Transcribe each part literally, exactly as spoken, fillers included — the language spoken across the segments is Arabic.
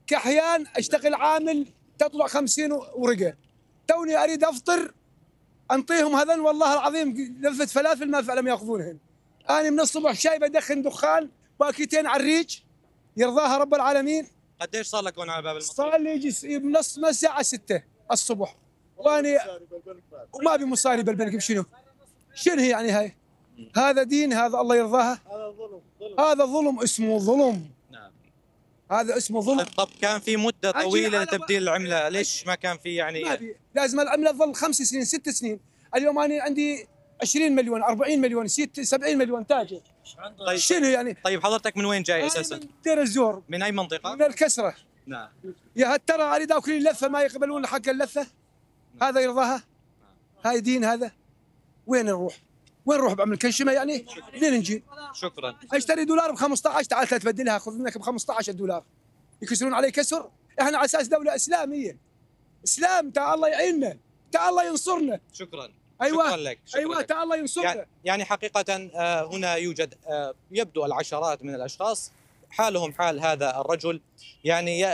كأحيان أشتغل عامل تطلع خمسين ورقة، توني أريد أفطر أنطيهم هذن والله العظيم لفة فلافل ما فعلا يأخذونهن. أنا من الصبح شايب أدخن دخان باكيتين على الريج يرضاها رب العالمين. قديش صار لك هون على باب المصرف؟ صار لي يجي من نص من الساعة ستة الصبح وأنا وما أبي مصاري بالبنك بشنو؟ شنو هي يعني هاي؟ هذا دين، هذا الله يرضاها؟ هذا ظلم. هذا ظلم، اسمه ظلم. نعم. هذا اسمه ظلم. طب كان في مدة طويلة لتبديل العملة، ليش ما كان في يعني؟ ما بي. لازم العملة تظل خمس سنين ست سنين. اليوم أنا عندي عشرين مليون أربعين مليون ستين سبعين مليون تاجر. طيب شنو يعني؟ طيب حضرتك من وين جاي اساسا؟ من دير الزور. من اي منطقة؟ من الكسرة. نعم. يا ترى اريد اكل اللفة ما يقبلون حق اللفة؟ نعم. هذا يرضاها؟ هاي دين هذا؟ وين نروح؟ وين نروح بعمل كنشمة يعني؟ منين نجي؟ شكرا. اشتري دولار ب خمسة عشر، تعال تبدلها خذ منك ب خمسة عشر دولار. يكسرون علي كسر؟ احنا على اساس دولة اسلامية. اسلام، تعال الله يعيننا، تعال الله ينصرنا. شكرا. أيوة. شكرا لك. شكرا ايوه لك. تعال الله ينصرنا. يعني حقيقة هنا يوجد يبدو العشرات من الاشخاص حالهم حال هذا الرجل. يعني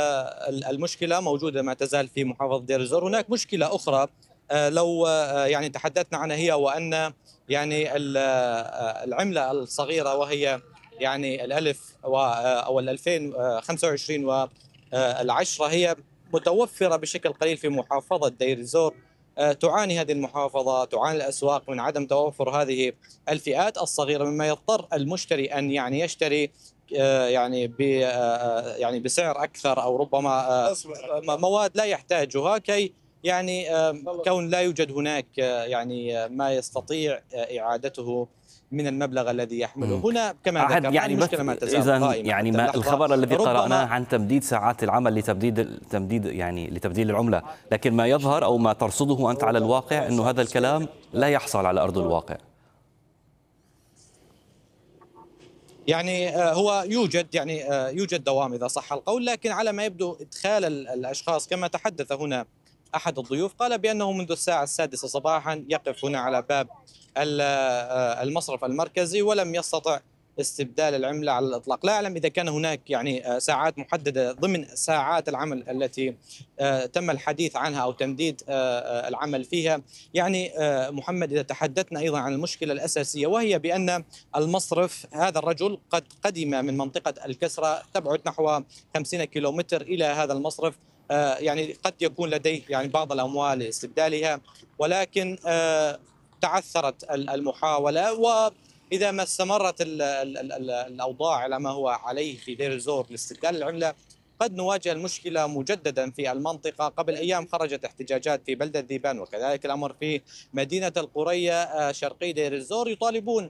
المشكلة موجودة ما تزال في محافظة دير الزور. هناك مشكلة أخرى لو يعني تحدثنا عنها، هي وأن يعني العملة الصغيرة وهي يعني الألف أو الألفين وخمسة وعشرين والعشرة هي متوفرة بشكل قليل في محافظة دير الزور. تعاني هذه المحافظة، تعاني الأسواق من عدم توفر هذه الفئات الصغيرة، مما يضطر المشتري أن يعني يشتري يعني ب يعني بسعر أكثر أو ربما مواد لا يحتاجها، كي يعني كون لا يوجد هناك يعني ما يستطيع إعادته من المبلغ الذي يحمله. هنا كما ذكرنا يعني المشكلة ما تزال قائمة. يعني ما الخبر الذي قرأناه عن تمديد ساعات العمل لتبديد تمديد يعني لتبديل العملة، لكن ما يظهر أو ما ترصده أنت على الواقع أنه هذا الكلام لا يحصل على أرض الواقع. يعني هو يوجد يعني يوجد دوام إذا صح القول، لكن على ما يبدو إدخال الأشخاص كما تحدث هنا أحد الضيوف، قال بأنه منذ الساعة السادسة صباحا يقف هنا على باب المصرف المركزي ولم يستطع استبدال العملة على الإطلاق. لا أعلم إذا كان هناك يعني ساعات محددة ضمن ساعات العمل التي تم الحديث عنها أو تمديد العمل فيها. يعني محمد، إذا تحدثنا أيضا عن المشكلة الأساسية، وهي بأن المصرف هذا الرجل قد قدم من منطقة الكسرة تبعد نحو خمسين كيلومتر إلى هذا المصرف. يعني قد يكون لديه يعني بعض الأموال لاستبدالها، ولكن تعثرت المحاولة، وإذا ما استمرت الأوضاع على ما هو عليه في دير الزور لاستبدال العملة قد نواجه المشكلة مجددا في المنطقة. قبل أيام خرجت احتجاجات في بلدة ذيبان، وكذلك الأمر في مدينة القرية شرقي دير الزور، يطالبون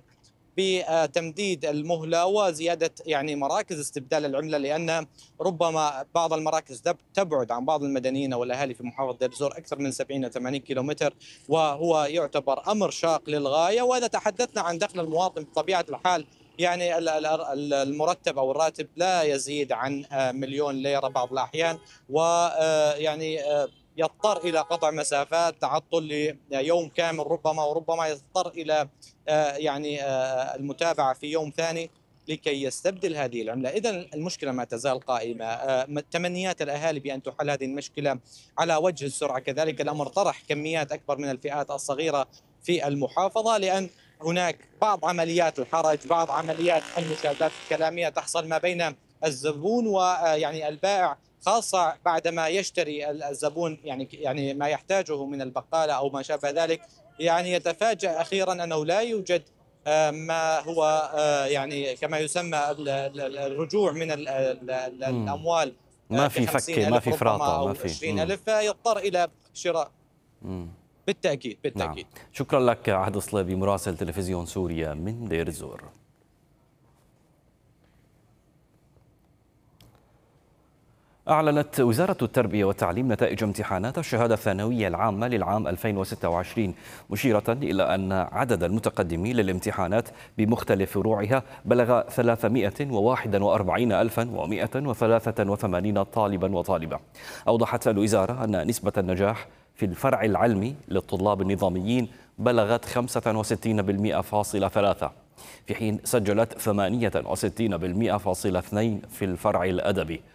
بتمديد المهلة وزيادة يعني مراكز استبدال العملة، لأن ربما بعض المراكز تبعد عن بعض المدنيين والأهالي في محافظة دير الزور أكثر من سبعين ثمانين كيلومتر، وهو يعتبر أمر شاق للغاية. وإذا تحدثنا عن دخل المواطن بطبيعة الحال، يعني المرتب أو الراتب لا يزيد عن مليون ليرة بعض الأحيان، ويعني يضطر إلى قطع مسافات، تعطل ليوم كامل ربما، وربما يضطر إلى يعني المتابعة في يوم ثاني لكي يستبدل هذه العملة. إذا المشكلة ما تزال قائمة. تمنيات الأهالي بأن تحل هذه المشكلة على وجه السرعة. كذلك الأمر طرح كميات أكبر من الفئات الصغيرة في المحافظة، لأن هناك بعض عمليات الحرج، بعض عمليات المشادات الكلامية تحصل ما بين الزبون ويعني البائع، خاصة بعدما يشتري الزبون يعني يعني ما يحتاجه من البقالة أو ما شابه ذلك، يعني يتفاجأ أخيرا أنه لا يوجد ما هو يعني كما يسمى الرجوع من الأموال، ما في فكة، ما في فراطة، ما في عشرين ألف، فيضطر إلى شراء. بالتأكيد بالتأكيد. نعم. شكرا لك عهد الصليبي مراسل تلفزيون سوريا من دير الزور. أعلنت وزارة التربية والتعليم نتائج امتحانات الشهادة الثانوية العامة للعام ألفين وستة وعشرين، مشيرة إلى أن عدد المتقدمين للامتحانات بمختلف فروعها بلغ ثلاثمائة وواحد وأربعين ألفا ومائة وثلاثة وثمانين طالبا وطالبة. أوضحت الوزارة أن نسبة النجاح في الفرع العلمي للطلاب النظاميين بلغت خمسة وستين بالمئة فاصلة ثلاثة، في حين سجلت ثمانية وستين بالمئة فاصلة اثنين في الفرع الأدبي.